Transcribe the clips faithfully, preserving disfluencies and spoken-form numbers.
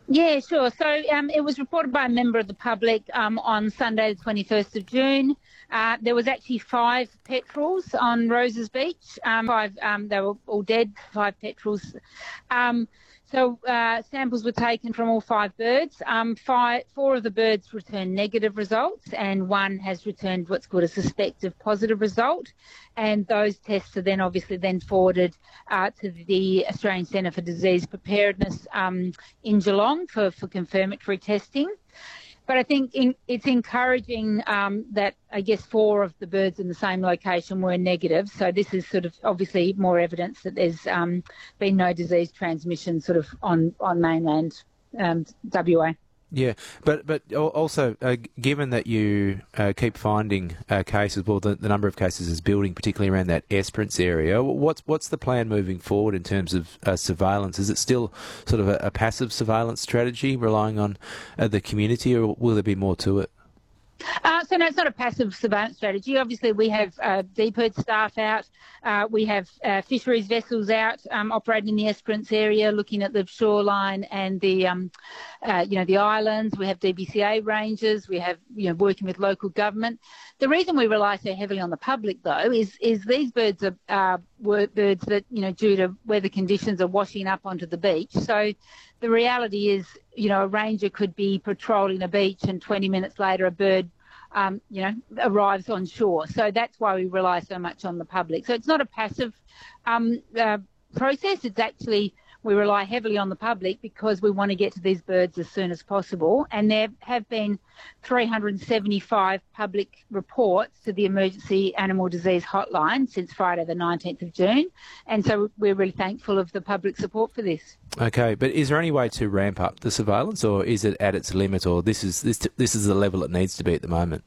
Yeah, sure. So um, it was reported by a member of the public um, on Sunday, the twenty-first of June. Uh, there was actually five petrels on Roses Beach. Um, five, um, they were all dead, five petrels. Um, so uh, samples were taken from all five birds. Um, five, four of the birds returned negative results, and one has returned what's called a suspected positive result. And those tests are then obviously then forwarded uh, to the Australian Centre for Disease Preparedness um, in Geelong for, for confirmatory testing. But I think in, it's encouraging um, that I guess four of the birds in the same location were negative. So this is sort of obviously more evidence that there's um, been no disease transmission sort of on, on mainland um, W A. Yeah, but but also, uh, given that you uh, keep finding uh, cases, well, the, the number of cases is building, particularly around that Esperance area. What's what's the plan moving forward in terms of uh, surveillance? Is it still sort of a, a passive surveillance strategy, relying on uh, the community, or will there be more to it? Uh, so no, it's not a passive surveillance strategy. Obviously, we have uh, D P I R D staff out. Uh, we have uh, fisheries vessels out um, operating in the Esperance area, looking at the shoreline and the, um, uh, you know, the islands. We have D B C A rangers. We have, you know, working with local government. The reason we rely so heavily on the public, though, is is these birds are uh, were birds that, you know, due to weather conditions are washing up onto the beach. So the reality is, you know, a ranger could be patrolling a beach and twenty minutes later a bird, um, you know, arrives on shore. So that's why we rely so much on the public. So it's not a passive um, uh, process. It's actually, we rely heavily on the public because we want to get to these birds as soon as possible. And there have been three hundred seventy-five public reports to the Emergency Animal Disease Hotline since Friday the nineteenth of June. And so we're really thankful of the public support for this. Okay, but is there any way to ramp up the surveillance, or is it at its limit, or this is this this is the level it needs to be at the moment?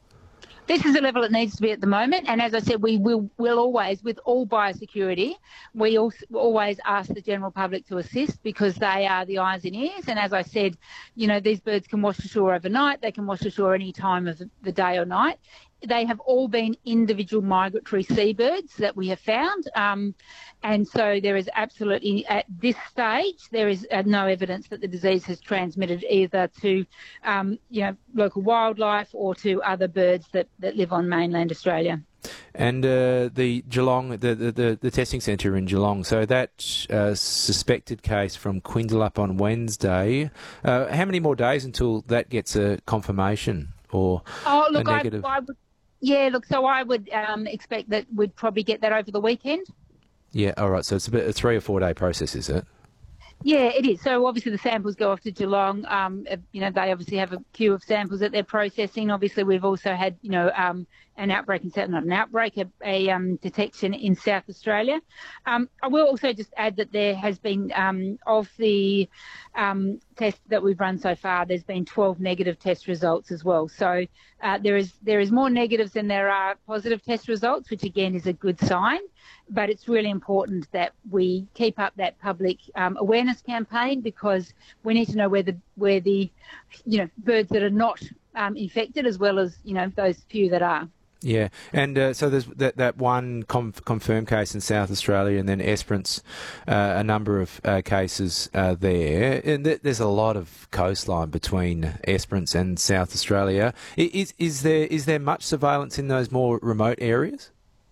This is the level it needs to be at the moment, and as I said, we will will always, with all biosecurity, we also always ask the general public to assist because they are the eyes and ears. And as I said, you know, these birds can wash ashore overnight. They can wash ashore any time of the day or night. They have all been individual migratory seabirds that we have found. Um, and so there is absolutely, at this stage, there is uh, no evidence that the disease has transmitted either to, um, you know, local wildlife or to other birds that, that live on mainland Australia. And uh, the Geelong, the, the, the, the testing centre in Geelong, so that uh, suspected case from Quindalup on Wednesday, uh, how many more days until that gets a confirmation or oh, look, a negative? I, I would, yeah, look, so I would um, expect that we'd probably get that over the weekend. Yeah, all right, so it's a, bit, a three or four day process, is it? Yeah, it is. So obviously the samples go off to Geelong. Um, you know, they obviously have a queue of samples that they're processing. Obviously, we've also had, you know, um, an outbreak in South, not an outbreak, a, a um, detection in South Australia. Um, I will also just add that there has been, um, of the um, tests that we've run so far, there's been twelve negative test results as well. So uh, there is there is more negatives than there are positive test results, which again is a good sign. But it's really important that we keep up that public um, awareness campaign because we need to know where the where the you know birds that are not um, infected as well as you know those few that are. Yeah, and uh, so there's that, that one conf- confirmed case in South Australia, and then Esperance, uh, a number of uh, cases uh, there. And th- there's a lot of coastline between Esperance and South Australia. Is is there is there much surveillance in those more remote areas?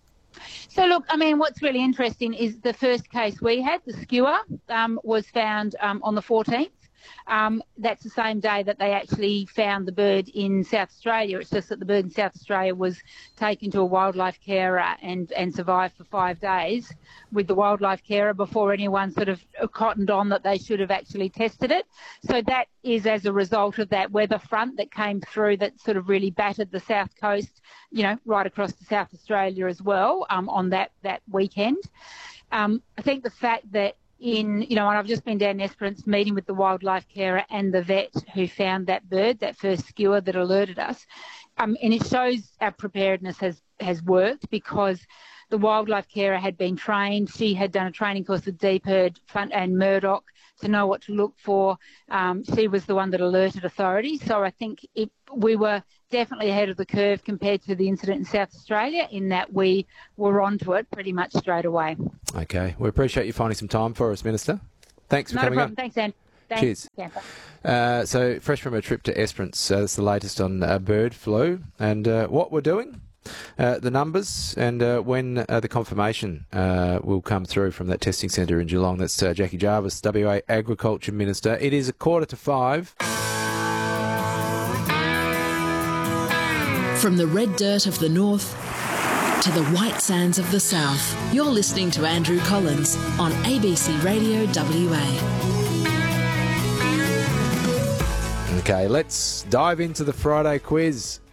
So, look, I mean, what's really interesting is the first case we had, the skua, um, was found um, on the fourteenth. Um, that's the same day that they actually found the bird in South Australia. It's just that the bird in South Australia was taken to a wildlife carer and, and survived for five days with the wildlife carer before anyone sort of cottoned on that they should have actually tested it. So that is as a result of that weather front that came through that sort of really battered the south coast, you know, right across to South Australia as well um, on that, that weekend. Um, I think the fact that in, you know, and I've just been down in Esperance meeting with the wildlife carer and the vet who found that bird, that first skua that alerted us. Um, and it shows our preparedness has, has worked because the wildlife carer had been trained. She had done a training course with D P I R D and Murdoch to know what to look for. Um, she was the one that alerted authorities. So I think it, we were definitely ahead of the curve compared to the incident in South Australia in that we were onto it pretty much straight away. Okay. We appreciate you finding some time for us, Minister. Thanks for Not coming a problem. on. Thanks, Anne. Thanks, Cheers. Samantha. Uh, so, fresh from a trip to Esperance, uh, that's the latest on uh, bird flu and uh, what we're doing, uh, the numbers, and uh, when uh, the confirmation uh, will come through from that testing centre in Geelong. That's uh, Jackie Jarvis, W A Agriculture Minister. It is a quarter to five. From the red dirt of the north to the white sands of the south, you're listening to Andrew Collins on A B C Radio W A. Okay, let's dive into the Friday quiz.